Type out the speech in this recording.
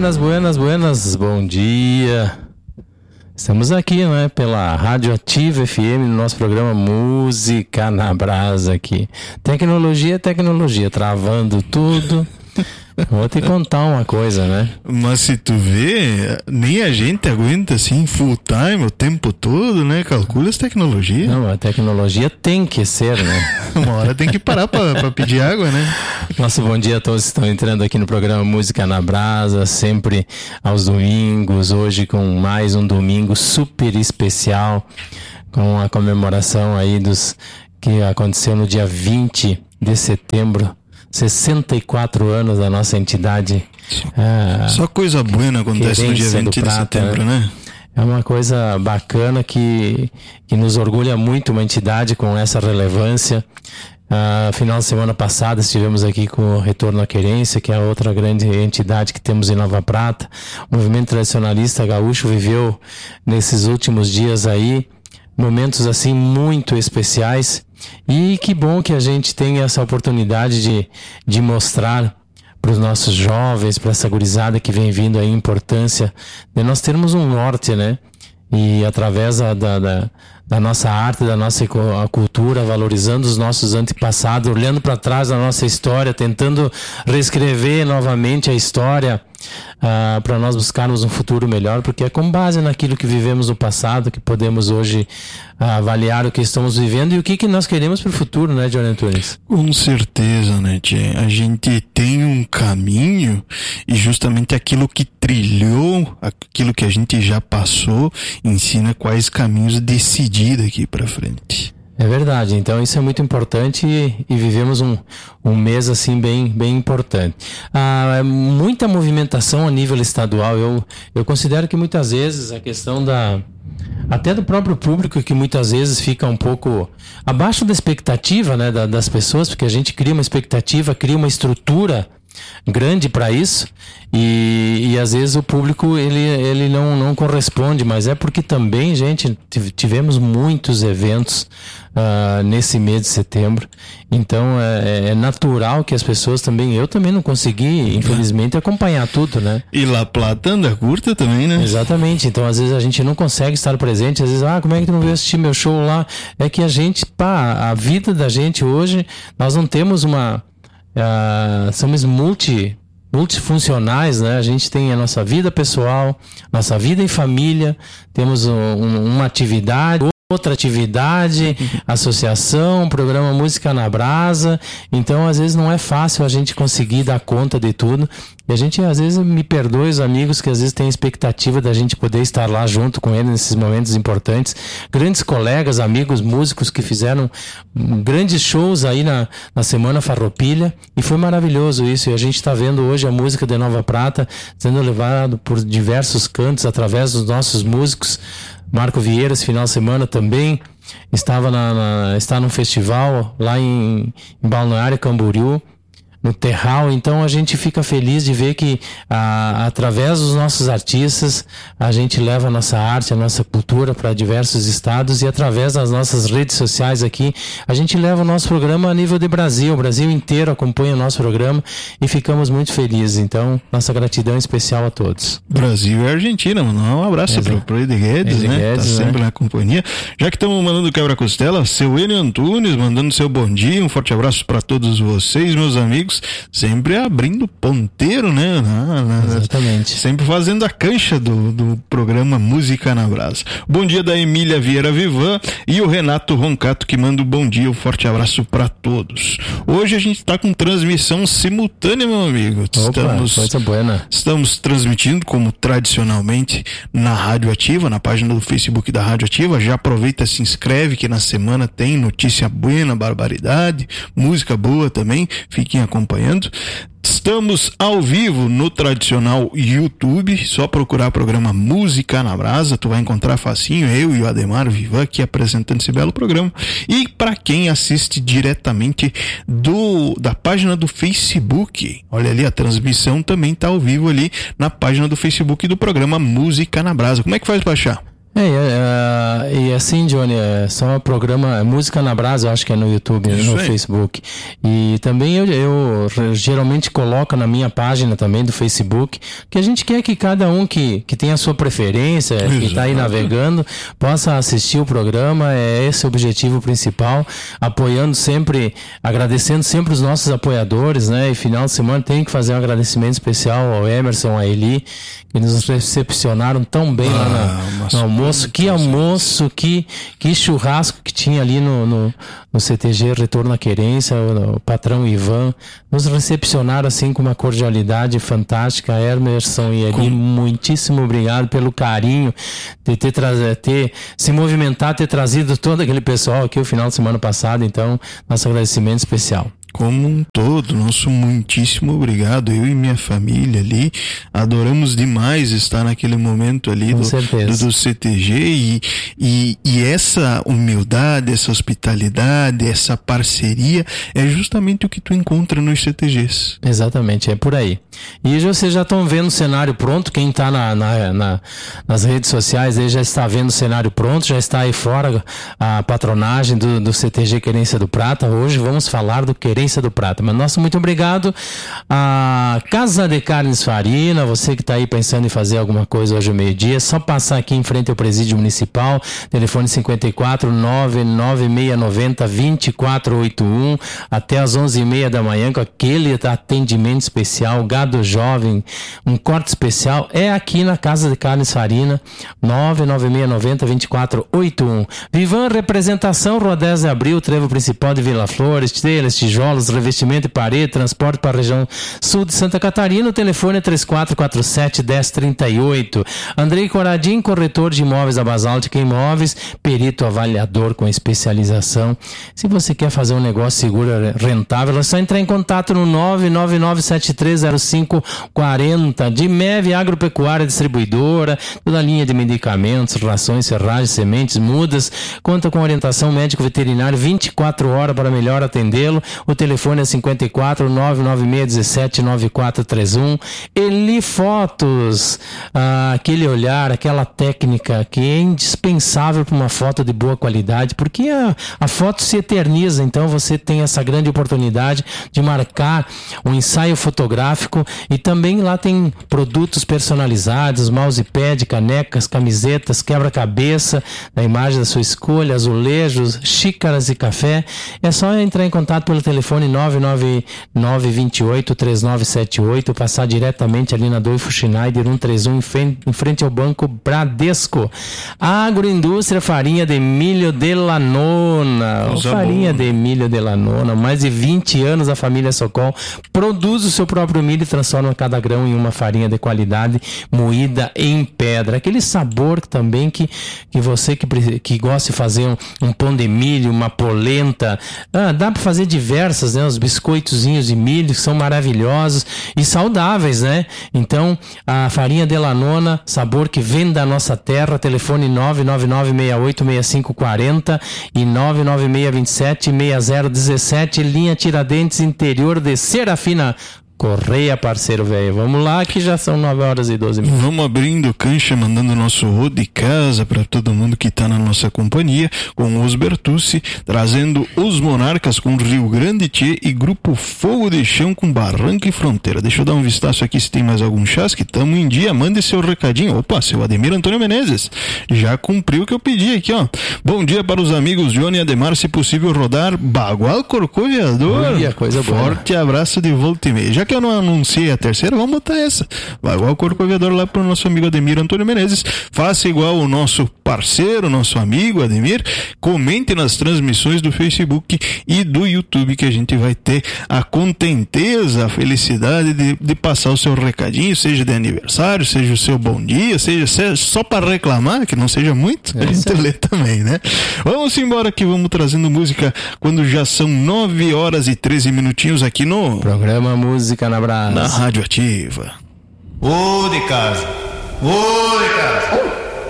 buenas, bom dia. Estamos aqui, né, pela Rádio Ativa FM, no nosso programa Música na Brasa aqui. Tecnologia, travando tudo. Vou te contar uma coisa, né? Mas se tu vê, nem a gente aguenta assim full time o tempo todo, né? Calcula as tecnologias. Não, a tecnologia tem que ser, né? Uma hora tem que parar pra pedir água, né? Nosso bom dia a todos que estão entrando aqui no programa Música na Brasa, sempre aos domingos, hoje com mais um domingo super especial, com a comemoração aí dos que aconteceu no dia 20 de setembro. 64 anos da nossa entidade. Só coisa boa acontece no dia 20 de setembro, né? É uma coisa bacana que nos orgulha muito, uma entidade com essa relevância. Final de semana passada estivemos aqui com o Retorno à Querência, que é a outra grande entidade que temos em Nova Prata. O movimento tradicionalista gaúcho viveu nesses últimos dias aí momentos assim muito especiais, e que bom que a gente tem essa oportunidade de mostrar para os nossos jovens, para essa gurizada que vem vindo aí, a importância de nós termos um norte, né? E através da nossa arte, da nossa cultura, valorizando os nossos antepassados, olhando para trás da nossa história, tentando reescrever novamente a história, para nós buscarmos um futuro melhor, porque é com base naquilo que vivemos no passado que podemos hoje avaliar o que estamos vivendo e o que nós queremos para o futuro, né, Johnny Antunes? Com certeza, né, Tchê? A gente tem um caminho e justamente aquilo que trilhou, aquilo que a gente já passou, ensina quais caminhos decidir daqui para frente. É verdade, então isso é muito importante e vivemos um mês assim bem importante. Muita movimentação a nível estadual, eu considero que muitas vezes a questão até do próprio público, que muitas vezes fica um pouco abaixo da expectativa, né, das pessoas, porque a gente cria uma expectativa, cria uma estrutura grande para isso e às vezes o público ele não corresponde, mas é porque também, gente, tivemos muitos eventos nesse mês de setembro, então é natural que as pessoas também, eu também não consegui infelizmente acompanhar tudo, né? E La Plata anda curta também, né? Exatamente, então às vezes a gente não consegue estar presente, às vezes, como é que tu não veio assistir meu show lá? É que a gente, a vida da gente hoje, nós não temos somos multifuncionais, né? A gente tem a nossa vida pessoal, nossa vida em família, temos uma atividade, outra atividade, associação, programa Música na Brasa, então às vezes não é fácil a gente conseguir dar conta de tudo, e a gente às vezes, me perdoe os amigos que às vezes têm expectativa da gente poder estar lá junto com eles nesses momentos importantes, grandes colegas, amigos, músicos que fizeram grandes shows aí na Semana Farroupilha, e foi maravilhoso isso, e a gente está vendo hoje a música de Nova Prata sendo levado por diversos cantos através dos nossos músicos. Marco Vieira, esse final de semana também está num festival lá em Balneário Camboriú, no Terral, então a gente fica feliz de ver que através dos nossos artistas a gente leva a nossa arte, a nossa cultura para diversos estados, e através das nossas redes sociais aqui a gente leva o nosso programa a nível de Brasil, o Brasil inteiro acompanha o nosso programa e ficamos muito felizes, então nossa gratidão especial a todos. Brasil e Argentina, mano. Um abraço pro Ed Guedes, né? Guedes, tá sempre na companhia. Já que estamos mandando quebra-costela, seu Enio Antunes mandando seu bom dia, um forte abraço para todos vocês, meus amigos, sempre abrindo ponteiro, né? Exatamente. Sempre fazendo a cancha do programa Música na Brasa. Bom dia da Emília Vieira Vivan e o Renato Roncato que manda um bom dia, um forte abraço para todos. Hoje a gente está com transmissão simultânea, meu amigo. Estamos transmitindo como tradicionalmente na Rádio Ativa, na página do Facebook da Rádio Ativa. Já aproveita, se inscreve que na semana tem notícia buena, barbaridade, música boa também, fiquem acompanhando. Estamos ao vivo no tradicional YouTube, só procurar o programa Música na Brasa, tu vai encontrar facinho, eu e o Ademar Vivan aqui apresentando esse belo programa. E para quem assiste diretamente da página do Facebook, olha ali, a transmissão também tá ao vivo ali na página do Facebook do programa Música na Brasa. Como é que faz pra achar? E assim, Johnny, é só um programa Música na Brasa, eu acho que é no YouTube, no Facebook. E também eu geralmente coloco na minha página também do Facebook, que a gente quer que cada um que tem a sua preferência, que está aí navegando, possa assistir o programa. É esse o objetivo principal, apoiando sempre, agradecendo sempre os nossos apoiadores, né? E final de semana tem que fazer um agradecimento especial ao Emerson, a Eli, que nos recepcionaram tão bem lá no almoço. Que almoço, que churrasco que tinha ali no CTG Retorno à Querência. O patrão Ivan nos recepcionaram assim com uma cordialidade fantástica. Emerson e Eli, muitíssimo obrigado pelo carinho de ter se movimentado, ter trazido todo aquele pessoal aqui o final de semana passado. Então, nosso agradecimento especial. Como um todo, nosso muitíssimo obrigado. Eu e minha família ali adoramos demais estar naquele momento ali do CTG e essa humildade, essa hospitalidade, essa parceria é justamente o que tu encontra nos CTGs. Exatamente, é por aí. E vocês já estão vendo o cenário pronto. Quem está nas redes sociais aí já está vendo o cenário pronto, já está aí fora a patronagem do CTG Querência do Prata. Hoje vamos falar do Querência do Prata. Mas nosso muito obrigado a Casa de Carnes Farina. Você que está aí pensando em fazer alguma coisa hoje ao meio-dia, é só passar aqui em frente ao Presídio Municipal, telefone 54 99690 2481 até as 11h30 da manhã, com aquele atendimento especial, gado jovem, um corte especial, é aqui na Casa de Carnes Farina, 99690 2481. Vivan Representação, Rua 10 de Abril, trevo principal de Vila Flores, telhas, tijolos, revestimento e parede, transporte para a região sul de Santa Catarina. O telefone é 3447-1038. Andrei Coradim, corretor de imóveis da Basáltica Imóveis, perito avaliador com especialização. Se você quer fazer um negócio seguro, rentável, é só entrar em contato no 999730540. De MEV Agropecuária Distribuidora, toda a linha de medicamentos, rações, serragens, sementes, mudas, conta com orientação médico-veterinário 24 horas para melhor atendê-lo. O telefone é 54 99617 9431. Eli Fotos, aquele olhar, aquela técnica que é indispensável para uma foto de boa qualidade, porque a foto se eterniza. Então você tem essa grande oportunidade de marcar um ensaio fotográfico, e também lá tem produtos personalizados, mousepad, canecas, camisetas, quebra-cabeça da imagem da sua escolha, azulejos, xícaras de café. É só entrar em contato pelo telefone 99928-3978, passar diretamente ali na Adolfo Schneider 131 em frente ao Banco Bradesco. Agroindústria Farinha de Milho de Lanona. Farinha de Milho de Lanona, mais de 20 anos a família Socol produz o seu próprio milho e transforma cada grão em uma farinha de qualidade moída em pedra. Aquele sabor também que você que gosta de fazer um pão de milho, uma polenta, dá para fazer diversas, né? Os biscoitozinhos de milho, que são maravilhosos e saudáveis, né? Então, a farinha de Lanona, sabor que vem da nossa terra. Telefone 999686540 e 996276017, linha Tiradentes, interior de Serafina Correia, parceiro velho. Vamos lá que já são 9h12. Vamos abrindo cancha, mandando nosso rodo de casa para todo mundo que está na nossa companhia, com os Bertucci, trazendo os Monarcas com Rio Grande Tchê e Grupo Fogo de Chão com Barranca e Fronteira. Deixa eu dar um vistaço aqui se tem mais algum chás, que tamo em dia. Mande seu recadinho. Opa, seu Ademir Antônio Menezes já cumpriu o que eu pedi aqui, ó. Bom dia para os amigos Johnny e Ademar, se possível rodar Bagual Corcoviador. Coisa boa. Forte abraço de volta e meia. Já que eu não anunciei a terceira, vamos botar essa. Vai igual o Corcoviador lá pro nosso amigo Ademir Antônio Menezes. Faça igual o nosso parceiro, nosso amigo Ademir. Comente nas transmissões do Facebook e do YouTube, que a gente vai ter a contenteza, a felicidade de passar o seu recadinho, seja de aniversário, seja o seu bom dia, seja só para reclamar, que não seja muito, a gente lê também, né? Vamos embora que vamos trazendo música quando já são 9h13 aqui no programa Música na Brasa, na Rádio Ativa. Ô de casa! Ô de casa!